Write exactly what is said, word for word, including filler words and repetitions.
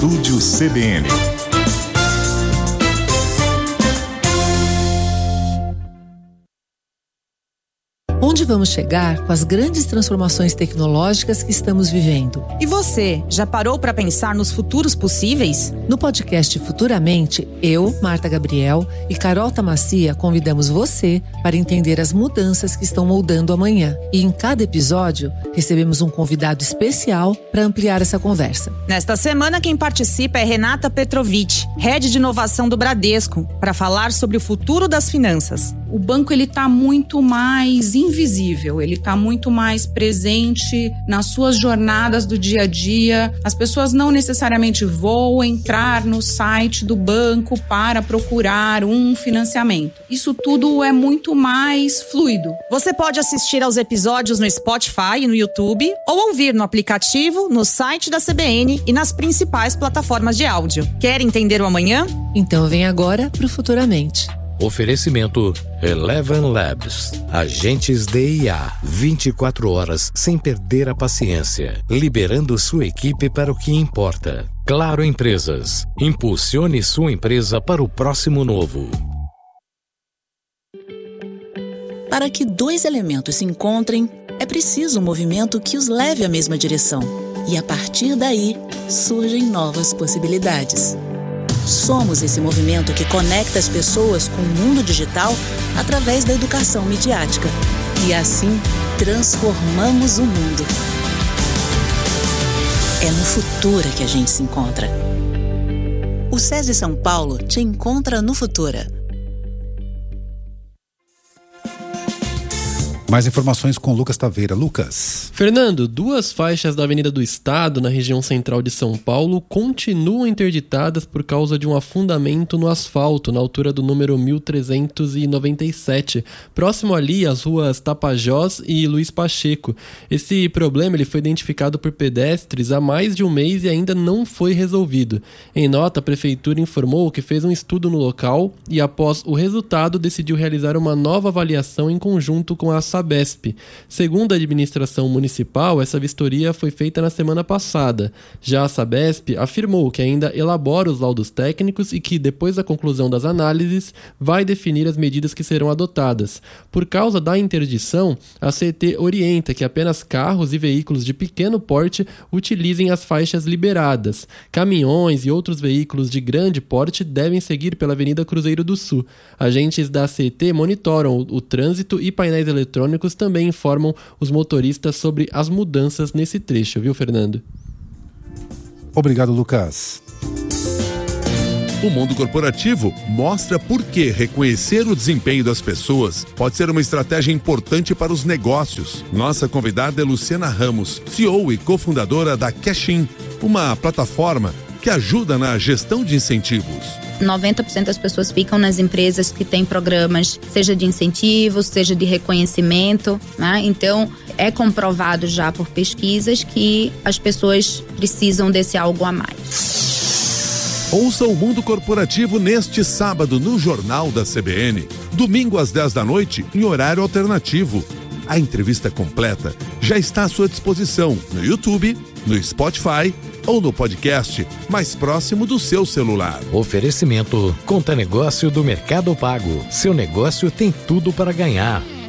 Estúdio C B N. Onde vamos chegar com as grandes transformações tecnológicas que estamos vivendo? E você, já parou para pensar nos futuros possíveis? No podcast Futuramente, eu, Marta Gabriel e Carol Tamassia convidamos você para entender as mudanças que estão moldando amanhã. E em cada episódio, recebemos um convidado especial para ampliar essa conversa. Nesta semana, quem participa é Renata Petrovic, Head de Inovação do Bradesco, para falar sobre o futuro das finanças. O banco ele está muito mais invisível, ele está muito mais presente nas suas jornadas do dia a dia. As pessoas não necessariamente vão entrar no site do banco para procurar um financiamento. Isso tudo é muito mais fluido. Você pode assistir aos episódios no Spotify e no YouTube ou ouvir no aplicativo, no site da C B N e nas principais plataformas de áudio. Quer entender o amanhã? Então vem agora para o Futuramente. Oferecimento Eleven Labs. Agentes de I A. vinte e quatro horas sem perder a paciência. Liberando sua equipe para o que importa. Claro Empresas. Impulsione sua empresa para o próximo novo. Para que dois elementos se encontrem, é preciso um movimento que os leve à mesma direção. E a partir daí, surgem novas possibilidades. Somos esse movimento que conecta as pessoas com o mundo digital através da educação midiática. E assim, transformamos o mundo. É no Futura que a gente se encontra. O SESI São Paulo te encontra no Futura. Mais informações com Lucas Taveira. Lucas. Fernando, duas faixas da Avenida do Estado, na região central de São Paulo, continuam interditadas por causa de um afundamento no asfalto, na altura do número mil trezentos e noventa e sete, próximo ali às ruas Tapajós e Luiz Pacheco. Esse problema ele foi identificado por pedestres há mais de um mês e ainda não foi resolvido. Em nota, a Prefeitura informou que fez um estudo no local e, após o resultado, decidiu realizar uma nova avaliação em conjunto com a Sabesp. Segundo a administração municipal, essa vistoria foi feita na semana passada. Já a Sabesp afirmou que ainda elabora os laudos técnicos e que, depois da conclusão das análises, vai definir as medidas que serão adotadas. Por causa da interdição, a C E T orienta que apenas carros e veículos de pequeno porte utilizem as faixas liberadas. Caminhões e outros veículos de grande porte devem seguir pela Avenida Cruzeiro do Sul. Agentes da C E T monitoram o, o trânsito e painéis eletrônicos também informam os motoristas sobre as mudanças nesse trecho, viu, Fernando? Obrigado, Lucas. O mundo corporativo mostra por que reconhecer o desempenho das pessoas pode ser uma estratégia importante para os negócios. Nossa convidada é Luciana Ramos, C E O e cofundadora da Cashin, uma plataforma que ajuda na gestão de incentivos. noventa por cento das pessoas ficam nas empresas que têm programas, seja de incentivos, seja de reconhecimento, né? Então, é comprovado já por pesquisas que as pessoas precisam desse algo a mais. Ouça o Mundo Corporativo neste sábado no Jornal da C B N. Domingo às dez da noite, em horário alternativo. A entrevista completa já está à sua disposição no YouTube, no Spotify ou no podcast mais próximo do seu celular. Oferecimento Conta Negócio do Mercado Pago. Seu negócio tem tudo para ganhar.